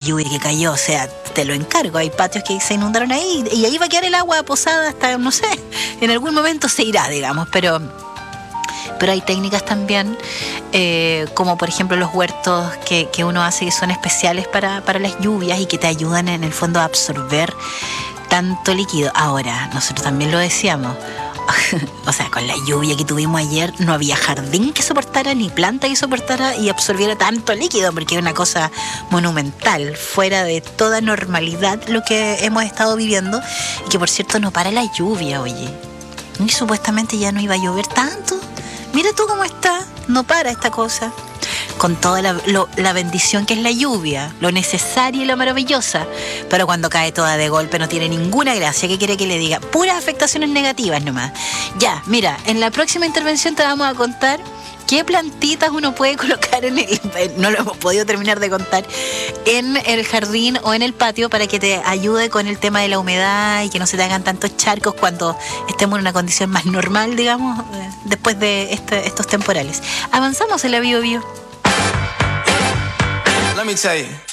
lluvia que cayó, o sea, te lo encargo, hay patios que se inundaron ahí y ahí va a quedar el agua posada hasta, no sé, en algún momento se irá, digamos, pero hay técnicas también, como por ejemplo los huertos que uno hace que son especiales para las lluvias y que te ayudan en el fondo a absorber tanto líquido. Ahora, nosotros también lo decíamos, o sea, con la lluvia que tuvimos ayer no había jardín que soportara ni planta que soportara y absorbiera tanto líquido, porque es una cosa monumental, fuera de toda normalidad lo que hemos estado viviendo, y que por cierto no para la lluvia, oye, y supuestamente ya no iba a llover tanto. Mira tú cómo está, no para esta cosa, con toda la bendición que es la lluvia, lo necesaria y lo maravillosa, pero cuando cae toda de golpe no tiene ninguna gracia. ¿Qué quiere que le diga? Puras afectaciones negativas nomás. Ya, mira, en la próxima intervención te vamos a contar qué plantitas uno puede colocar no lo hemos podido terminar de contar, en el jardín o en el patio para que te ayude con el tema de la humedad y que no se te hagan tantos charcos cuando estemos en una condición más normal, digamos, después de estos temporales. Avanzamos en la Bio Bio. Let me tell you.